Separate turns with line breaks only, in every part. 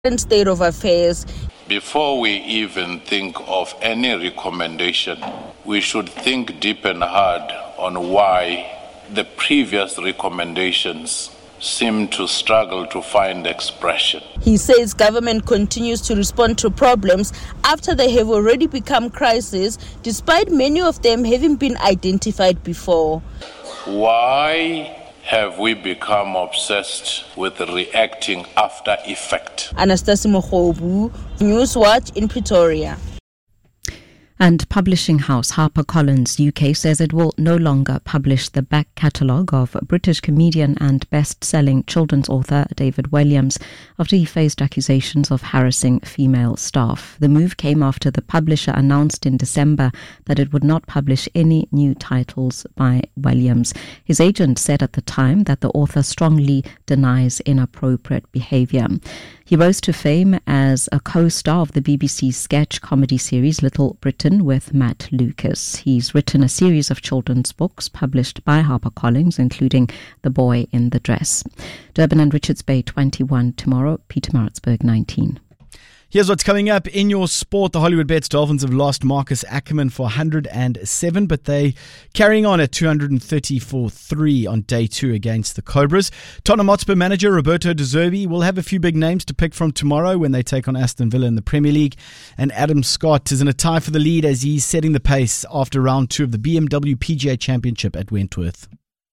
state of affairs.
Before we even think of any recommendation, we should think deep and hard on why the previous recommendations seem to struggle to find expression.
He says government continues to respond to problems after they have already become crises, despite many of them having been identified before.
Why have we become obsessed with reacting after effect?
Anastasia Mogobu, Newswatch in Pretoria.
And publishing house HarperCollins UK says it will no longer publish the back catalogue of British comedian and best-selling children's author David Walliams after he faced accusations of harassing female staff. The move came after the publisher announced in December that it would not publish any new titles by Walliams. His agent said at the time that the author strongly denies inappropriate behaviour. He rose to fame as a co-star of the BBC sketch comedy series Little Britain with Matt Lucas. He's written a series of children's books published by HarperCollins, including The Boy in the Dress. Durban and Richards Bay 21 tomorrow, Pietermaritzburg 19.
Here's what's coming up in your sport. The Hollywood Bets Dolphins have lost Marcus Ackerman for 107, but they carrying on at 234-3 on day 2 against the Cobras. Tottenham Hotspur manager Roberto De Zerbi will have a few big names to pick from tomorrow when they take on Aston Villa in the Premier League. And Adam Scott is in a tie for the lead as he's setting the pace after round 2 of the BMW PGA Championship at Wentworth.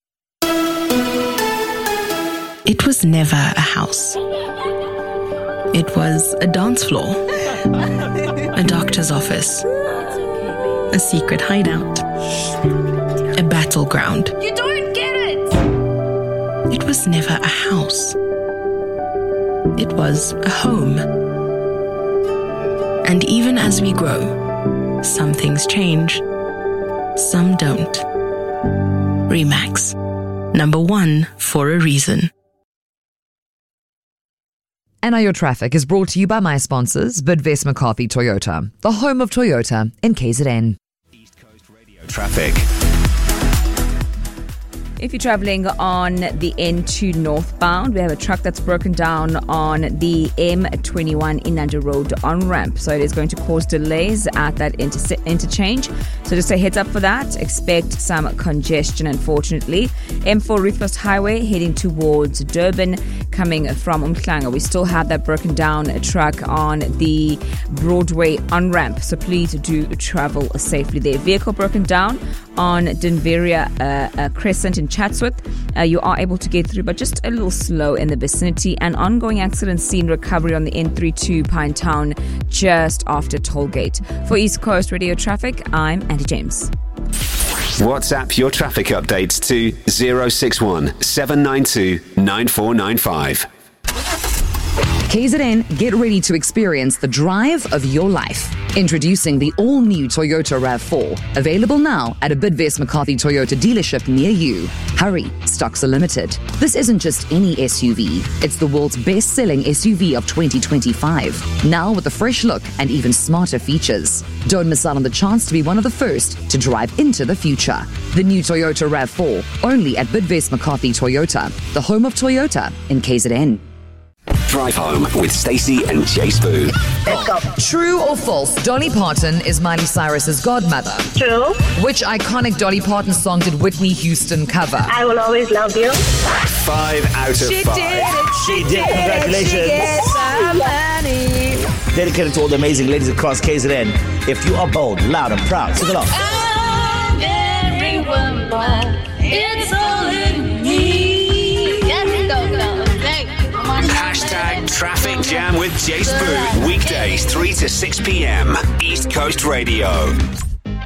It was never a house. It was a dance floor, a doctor's office, a secret hideout, a battleground.
You don't get it!
It was never a house. It was a home. And even as we grow, some things change, some don't. Remax. Number 1 for a reason.
And Now Your Traffic is brought to you by my sponsors, Bidvest McCarthy Toyota, the home of Toyota in KZN.
East Coast Radio Traffic.
If you're traveling on the N2 northbound, we have a truck that's broken down on the M21 Inanda Road on-ramp. So it is going to cause delays at that interchange. So just a heads up for that. Expect some congestion, unfortunately. M4 Ruthless Highway heading towards Durban, coming from Umhlanga. We still have that broken down truck on the Broadway on-ramp. So please do travel safely there. Vehicle broken down on Denveria Crescent in Chatsworth. You are able to get through, but just a little slow in the vicinity. An ongoing accident scene recovery on the N32 Pinetown just after Tollgate. For East Coast Radio Traffic, I'm Andy James.
WhatsApp your traffic updates to 061 792 9495.
KZN, get ready to experience the drive of your life. Introducing the all-new Toyota RAV4, available now at a Bidvest McCarthy Toyota dealership near you. Hurry, stocks are limited. This isn't just any SUV. It's the world's best-selling SUV of 2025. Now with a fresh look and even smarter features. Don't miss out on the chance to be one of the first to drive into the future. The new Toyota RAV4, only at Bidvest McCarthy Toyota, the home of Toyota in KZN.
Drive Home with Stacey and Jay Spoon.
Let's go. True or false, Dolly Parton is Miley Cyrus's godmother?
True.
Which iconic Dolly Parton song did Whitney Houston cover?
I Will Always Love You.
5 out of 5.
She did. Congratulations. Dedicated to all the amazing ladies across KZN. If you are bold, loud and proud, sing along.
I'm very woman. It's all in me. Yes, go.
Hashtag Traffic Jam with Jay Spoon. Weekdays 3 to 6 p.m. East Coast Radio.